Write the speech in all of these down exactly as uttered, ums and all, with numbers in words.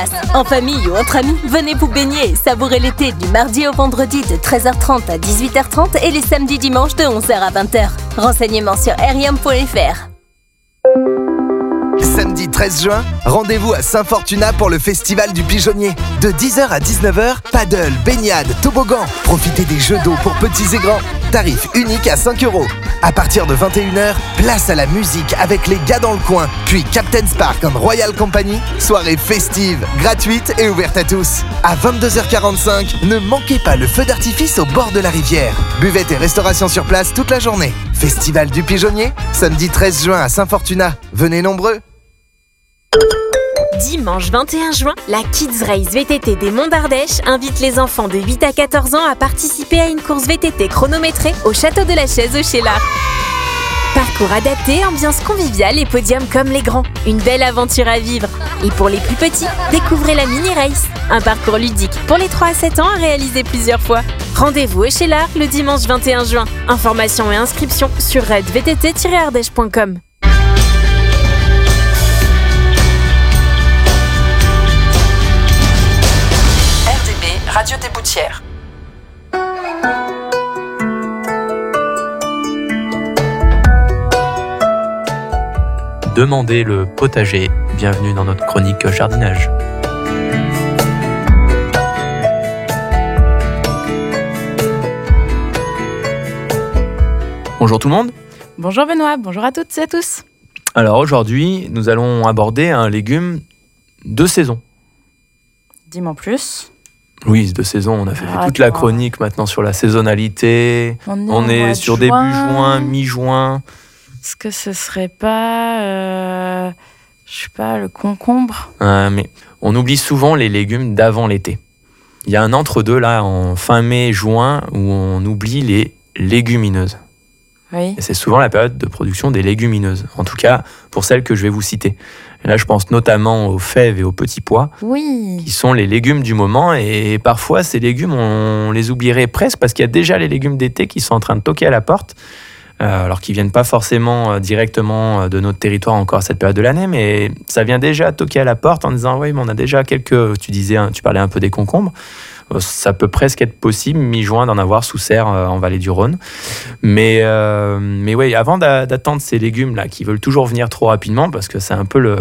En famille ou entre amis, venez vous baigner et savourer l'été du mardi au vendredi de treize heures trente à dix-huit heures trente et les samedis dimanches de onze heures à vingt heures. Renseignements sur arium point f r. Samedi treize juin, rendez-vous à Saint-Fortuna pour le Festival du Pigeonnier. De dix heures à dix-neuf heures, paddle, baignade, toboggan. Profitez des jeux d'eau pour petits et grands. Tarif unique à cinq euros. À partir de vingt et une heures, place à la musique avec les gars dans le coin. Puis Captain Spark and Royal Company. Soirée festive, gratuite et ouverte à tous. À vingt-deux heures quarante-cinq, ne manquez pas le feu d'artifice au bord de la rivière. Buvette et restauration sur place toute la journée. Festival du Pigeonnier, samedi treize juin à Saint-Fortuna. Venez nombreux. Dimanche vingt et un juin, la Kids Race V T T des Monts d'Ardèche invite les enfants de huit à quatorze ans à participer à une course V T T chronométrée au Château de la Chaise au Cheylard. Parcours adapté, ambiance conviviale et podium comme les grands. Une belle aventure à vivre. Et pour les plus petits, découvrez la Mini Race, un parcours ludique pour les trois à sept ans à réaliser plusieurs fois. Rendez-vous au Cheylard le dimanche vingt et un juin. Informations et inscriptions sur raid v t t tiret ardèche point com. Radio des Boutières. Demandez le potager. Bienvenue dans notre chronique jardinage. Bonjour tout le monde. Bonjour Benoît, bonjour à toutes et à tous. Alors aujourd'hui, nous allons aborder un légume de saison. Dis-moi plus. Oui, de saison, on a fait, ah, fait toute la chronique maintenant sur la saisonnalité. On est, on est sur début juin, mi-juin. Est-ce que ce serait pas, euh, je sais pas, le concombre ? euh, Mais on oublie souvent les légumes d'avant l'été. Il y a un entre-deux là, en fin mai, juin, où on oublie les légumineuses. Oui. Et c'est souvent la période de production des légumineuses. En tout cas, pour celles que je vais vous citer. Et là, je pense notamment aux fèves et aux petits pois, oui. qui sont les légumes du moment. Et parfois, ces légumes, on les oublierait presque parce qu'il y a déjà les légumes d'été qui sont en train de toquer à la porte. Euh, alors qu'ils ne viennent pas forcément directement de notre territoire encore à cette période de l'année, mais ça vient déjà toquer à la porte en disant « Oui, mais on a déjà quelques… » Tu disais, tu parlais un peu des concombres. Ça peut presque être possible, mi-juin, d'en avoir sous serre en vallée du Rhône. Mais, euh, mais oui, avant d'attendre ces légumes-là, qui veulent toujours venir trop rapidement, parce que c'est un peu le,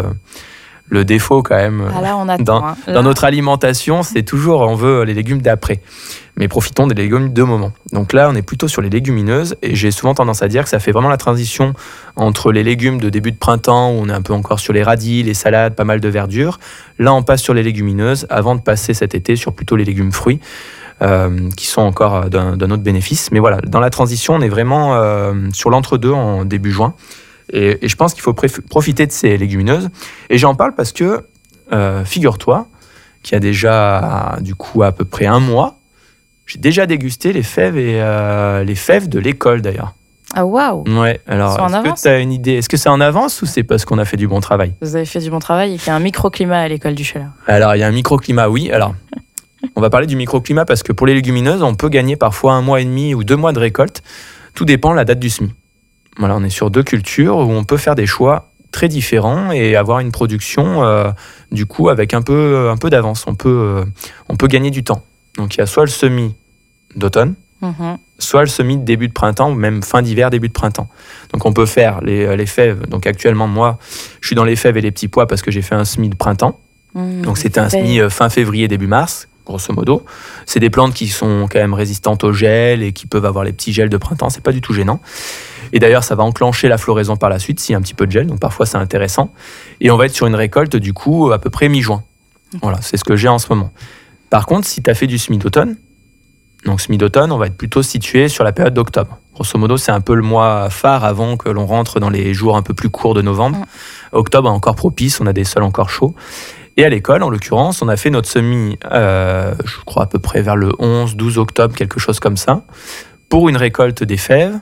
le défaut quand même ah là, on attend, dans, hein. dans notre alimentation, c'est toujours, on veut les légumes d'après. Mais profitons des légumes de moment. Donc là, on est plutôt sur les légumineuses, et j'ai souvent tendance à dire que ça fait vraiment la transition entre les légumes de début de printemps, où on est un peu encore sur les radis, les salades, pas mal de verdure. Là, on passe sur les légumineuses, avant de passer cet été sur plutôt les légumes fruits, euh, qui sont encore d'un, d'un autre bénéfice. Mais voilà, dans la transition, on est vraiment euh, sur l'entre-deux en début juin. Et, et je pense qu'il faut préf- profiter de ces légumineuses. Et j'en parle parce que, euh, figure-toi, qu'il y a déjà, du coup, à peu près un mois, j'ai déjà dégusté les fèves et euh, les fèves de l'école d'ailleurs. Ah waouh. Ouais. Alors, est-ce que tu as une idée ? Est-ce que c'est en avance ou c'est parce qu'on a fait du bon travail ? Vous avez fait du bon travail et qu'il y a un microclimat à l'école du Cheylard. Alors, il y a un microclimat, oui. Alors, on va parler du microclimat parce que pour les légumineuses, on peut gagner parfois un mois et demi ou deux mois de récolte. Tout dépend de la date du semis. Voilà, on est sur deux cultures où on peut faire des choix très différents et avoir une production euh, du coup avec un peu, un peu d'avance. On peut, euh, on peut gagner du temps. Donc, il y a soit le semis d'automne, mmh. soit le semis de début de printemps, ou même fin d'hiver, début de printemps. Donc, on peut faire les, les fèves. Donc, actuellement, moi, je suis dans les fèves et les petits pois parce que j'ai fait un semis de printemps. Mmh, Donc, c'était un semis fin février, début mars, grosso modo. C'est des plantes qui sont quand même résistantes au gel et qui peuvent avoir les petits gels de printemps. C'est pas du tout gênant. Et d'ailleurs, ça va enclencher la floraison par la suite s'il y a un petit peu de gel. Donc, parfois, c'est intéressant. Et on va être sur une récolte, du coup, à peu près mi-juin. Mmh. Voilà, c'est ce que j'ai en ce moment. Par contre, si tu as fait du semis d'automne, donc semis d'automne, on va être plutôt situé sur la période d'octobre. Grosso modo, c'est un peu le mois phare avant que l'on rentre dans les jours un peu plus courts de novembre. Mmh. Octobre est encore propice, on a des sols encore chauds. Et à l'école, en l'occurrence, on a fait notre semis, euh, je crois à peu près vers le onze douze octobre, quelque chose comme ça, pour une récolte des fèves.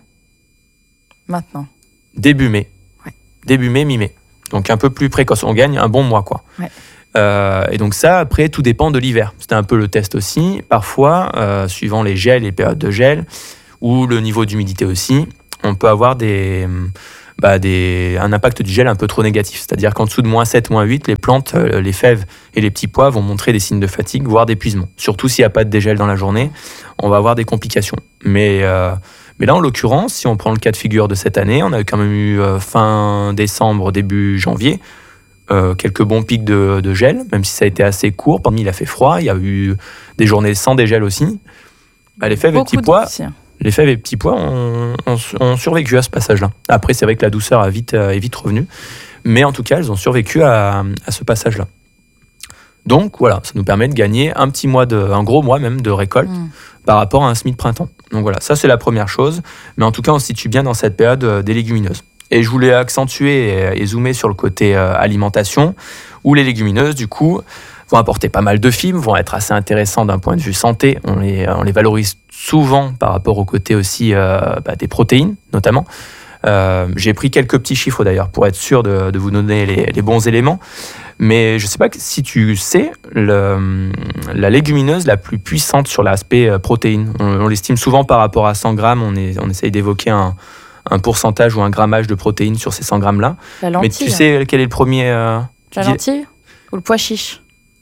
Maintenant. Début mai. Ouais. Début mai, mi-mai. Donc un peu plus précoce. On gagne un bon mois, quoi. Ouais. Euh, et donc ça, après, tout dépend de l'hiver. C'était un peu le test aussi. Parfois, euh, suivant les gels, les périodes de gel, ou le niveau d'humidité aussi, on peut avoir des, bah, des, un impact du gel un peu trop négatif. C'est-à-dire qu'en dessous de moins sept, moins huit, les plantes, euh, les fèves et les petits pois vont montrer des signes de fatigue, voire d'épuisement. Surtout s'il n'y a pas de dégel dans la journée, on va avoir des complications. Mais, euh, mais là, en l'occurrence, si on prend le cas de figure de cette année, on a quand même eu euh, fin décembre, début janvier, euh, quelques bons pics de, de gel, même si ça a été assez court. Parmi, il a fait froid, il y a eu des journées sans dégel aussi. Bah, les fèves et petits pois... Les fèves et petits pois ont, ont, ont survécu à ce passage-là. Après, c'est vrai que la douceur a vite, est vite revenue. Mais en tout cas, elles ont survécu à, à ce passage-là. Donc voilà, ça nous permet de gagner un petit mois, de, un gros mois même de récolte mmh. par rapport à un semis de printemps. Donc voilà, ça c'est la première chose. Mais en tout cas, on se situe bien dans cette période des légumineuses. Et je voulais accentuer et, et zoomer sur le côté euh, alimentation, où les légumineuses, du coup, vont apporter pas mal de fibres, vont être assez intéressants d'un point de vue santé. On les, on les valorise souvent par rapport au côté aussi euh, bah, des protéines, notamment. Euh, j'ai pris quelques petits chiffres d'ailleurs pour être sûr de, de vous donner les, les bons éléments. Mais je ne sais pas si tu sais, le, la légumineuse la plus puissante sur l'aspect euh, protéines, on, on l'estime souvent par rapport à cent grammes, on, est, on essaye d'évoquer un, un pourcentage ou un grammage de protéines sur ces cent grammes-là. La lentille. Mais tu sais quel est le premier euh, La dis... lentille ou le pois chiche?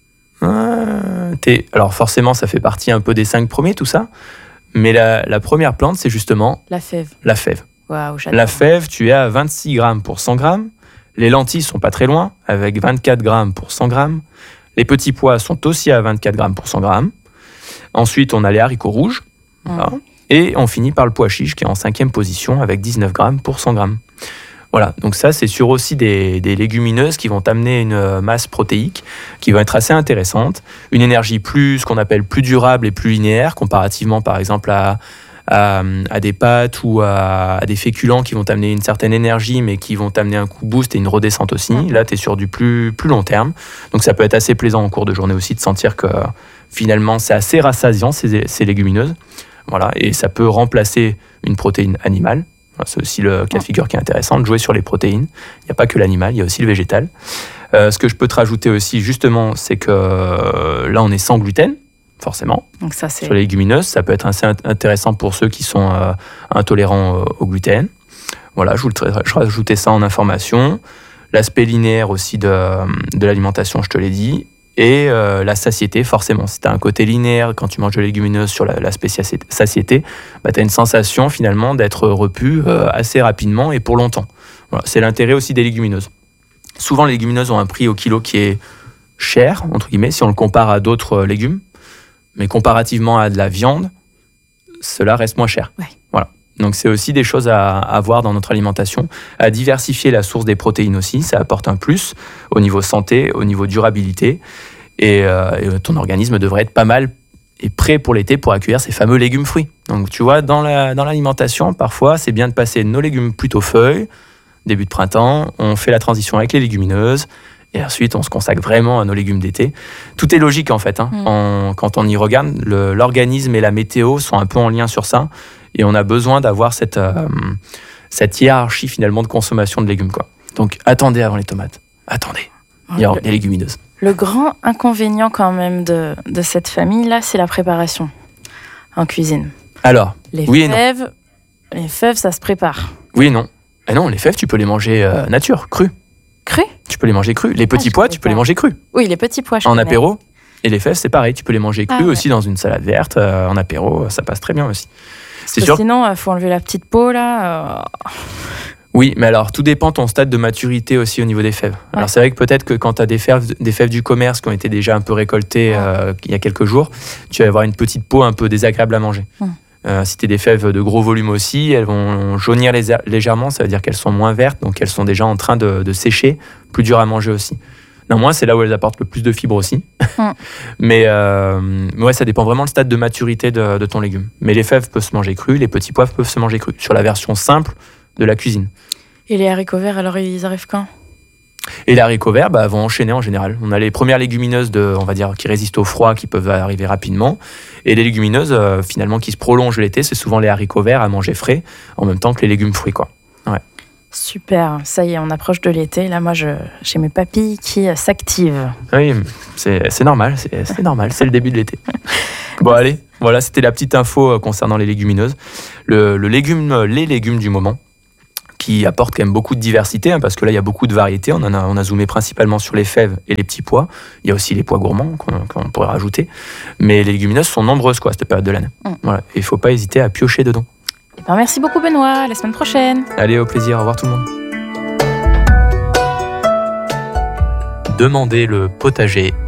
Ah, alors forcément, ça fait partie un peu des cinq premiers, tout ça. Mais la, la première plante, c'est justement... La fève. La fève. Waouh, j'adore. La fève, tu es à vingt-six grammes pour cent grammes. Les lentilles sont pas très loin, avec vingt-quatre grammes pour cent grammes. Les petits pois sont aussi à vingt-quatre grammes pour cent grammes. Ensuite, on a les haricots rouges. Mmh. Voilà. Et on finit par le pois chiche, qui est en cinquième position, avec dix-neuf grammes pour cent grammes. Voilà, donc ça, c'est sur aussi des, des légumineuses qui vont amener une masse protéique qui va être assez intéressante. Une énergie plus, ce qu'on appelle plus durable et plus linéaire, comparativement par exemple à, à, à des pâtes ou à, à des féculents qui vont t'amener une certaine énergie, mais qui vont t'amener un coup boost et une redescente aussi. Là, tu es sur du plus, plus long terme. Donc ça peut être assez plaisant en cours de journée aussi de sentir que finalement, c'est assez rassasiant, ces, ces légumineuses. Voilà, et ça peut remplacer une protéine animale. C'est aussi le cas de figure qui est intéressant, de jouer sur les protéines. Il n'y a pas que l'animal, il y a aussi le végétal. Euh, ce que je peux te rajouter aussi, justement, c'est que euh, là, on est sans gluten, forcément. Donc ça, c'est... Sur les légumineuses, ça peut être assez intéressant pour ceux qui sont euh, intolérants euh, au gluten. Voilà, je, vous le, je rajoutais ça en information. L'aspect linéaire aussi de, de l'alimentation, je te l'ai dit. Et euh, la satiété, forcément. Si tu as un côté linéaire, quand tu manges de légumineuses sur la, l'aspect satiété, bah, tu as une sensation finalement d'être repu euh, assez rapidement et pour longtemps. Voilà, c'est l'intérêt aussi des légumineuses. Souvent, les légumineuses ont un prix au kilo qui est cher, entre guillemets, si on le compare à d'autres euh, légumes. Mais comparativement à de la viande, cela reste moins cher. Ouais. Voilà. Donc c'est aussi des choses à avoir dans notre alimentation, à diversifier la source des protéines aussi, ça apporte un plus au niveau santé, au niveau durabilité, et, euh, et ton organisme devrait être pas mal et prêt pour l'été pour accueillir ces fameux légumes fruits. Donc tu vois, dans, la, dans l'alimentation, parfois c'est bien de passer nos légumes plutôt feuilles, début de printemps, on fait la transition avec les légumineuses, et ensuite on se consacre vraiment à nos légumes d'été. Tout est logique en fait, hein. Mmh. En, quand on y regarde, le, l'organisme et la météo sont un peu en lien sur ça. Et on a besoin d'avoir cette, euh, cette hiérarchie finalement de consommation de légumes, quoi. Donc attendez avant les tomates. Attendez. Il y a des légumineuses. Le grand inconvénient quand même de, de cette famille-là, c'est la préparation en cuisine. Alors, les oui fèves, et non. Les fèves, ça se prépare. Oui et non. Et non, les fèves, tu peux les manger euh, nature, crues. Crues ? Tu peux les manger crues. Les petits ah, pois, tu peux pas. les manger crus. Oui, les petits pois, je En connais. apéro. Et les fèves, c'est pareil. Tu peux les manger crus ah, ouais. aussi dans une salade verte. Euh, en apéro, ça passe très bien aussi. C'est sûr. Sinon, il faut enlever la petite peau, là. Euh... Oui, mais alors, tout dépend de ton stade de maturité aussi au niveau des fèves. Ouais. Alors, c'est vrai que peut-être que quand tu as des fèves, des fèves du commerce qui ont été déjà un peu récoltées ouais. euh, il y a quelques jours, tu vas avoir une petite peau un peu désagréable à manger. Ouais. Euh, si tu as des fèves de gros volume aussi, elles vont jaunir légèrement, ça veut dire qu'elles sont moins vertes, donc elles sont déjà en train de, de sécher, plus dur à manger aussi. Néanmoins, c'est là où elles apportent le plus de fibres aussi. Mm. mais, euh, mais ouais, ça dépend vraiment du stade de maturité de, de ton légume. Mais les fèves peuvent se manger crues, les petits pois peuvent se manger crus, sur la version simple de la cuisine. Et les haricots verts, alors ils arrivent quand ? Et les haricots verts bah, vont enchaîner en général. On a les premières légumineuses de, on va dire, qui résistent au froid, qui peuvent arriver rapidement. Et les légumineuses, euh, finalement, qui se prolongent l'été, c'est souvent les haricots verts à manger frais, en même temps que les légumes fruits, quoi. Ouais. Super, ça y est, on approche de l'été. Là, moi, je, j'ai mes papilles qui s'activent. Oui, c'est, c'est normal, c'est, c'est normal, c'est le début de l'été. Bon, allez, voilà, c'était la petite info concernant les légumineuses. Le, le légume, les légumes du moment, qui apporte quand même beaucoup de diversité, hein, parce que là, il y a beaucoup de variétés. On, en a, on a zoomé principalement sur les fèves et les petits pois. Il y a aussi les pois gourmands qu'on, qu'on pourrait rajouter. Mais les légumineuses sont nombreuses, quoi, à cette période de l'année. Mmh. Voilà. Et il ne faut pas hésiter à piocher dedans. Eh ben, merci beaucoup, Benoît. À la semaine prochaine. Allez, au plaisir. Au revoir tout le monde. Demandez le potager